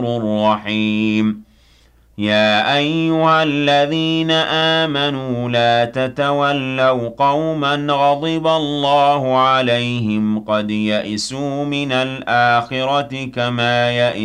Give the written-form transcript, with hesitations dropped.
رحيم يا أيها الذين آمنوا لا تتولوا قوما غضب الله عليهم قد يئسوا من الآخرة كما يئس